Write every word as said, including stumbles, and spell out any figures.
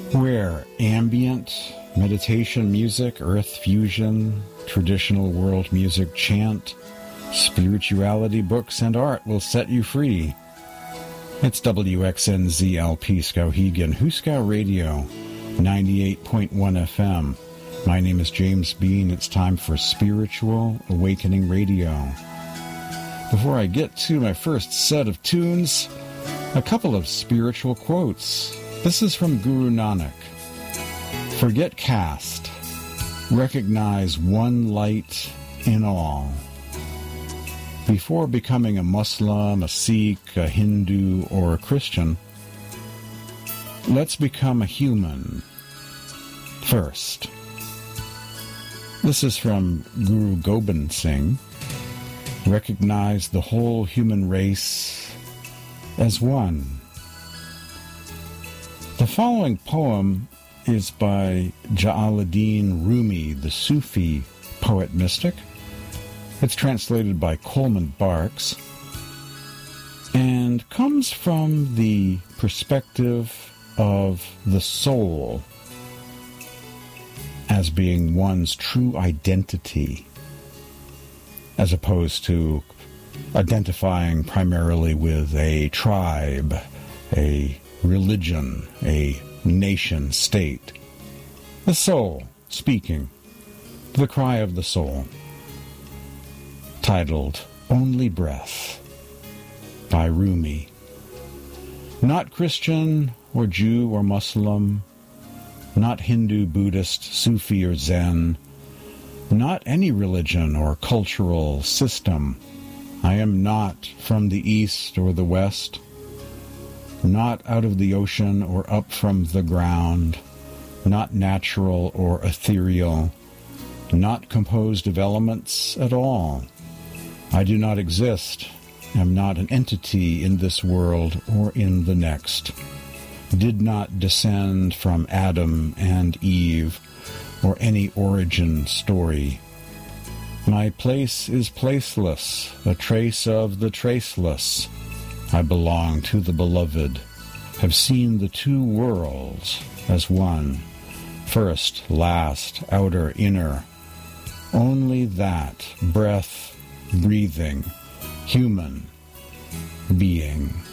where ambient meditation music, earth fusion, traditional world music, chant, spirituality, books, and art will set you free. It's W X N Z L P Skowhegan, Huskow Radio, ninety-eight point one F M. My name is James Bean. It's time for Spiritual Awakening Radio. Before I get to my first set of tunes, a couple of spiritual quotes. This is from Guru Nanak. Forget caste. Recognize one light in all. Before becoming a Muslim, a Sikh, a Hindu, or a Christian, let's become a human first. This is from Guru Gobind Singh. Recognize the whole human race as one. The following poem is by Jalaluddin Rumi, the Sufi poet mystic. It's translated by Coleman Barks and comes from the perspective of the soul as being one's true identity, as opposed to identifying primarily with a tribe, a religion, a nation state. The soul speaking, the cry of the soul, titled Only Breath by Rumi. Not Christian or Jew or Muslim, not Hindu, Buddhist, Sufi, or Zen, not any religion or cultural system. I am not from the east or the west, not out of the ocean or up from the ground, not natural or ethereal, not composed of elements at all. I do not exist, am not an entity in this world or in the next, did not descend from Adam and Eve or any origin story. My place is placeless, a trace of the traceless. I belong to the beloved, have seen the two worlds as one, first, last, outer, inner. Only that, breath, breathing, human being.